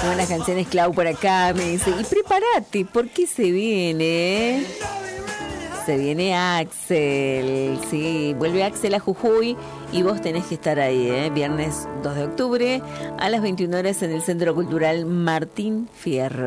Buenas canciones, Clau, por acá. Me dice, y prepárate, porque se viene. Se viene Axel. Sí, vuelve Axel a Jujuy y vos tenés que estar ahí, ¿eh? Viernes 2 de octubre a las 21 horas en el Centro Cultural Martín Fierro.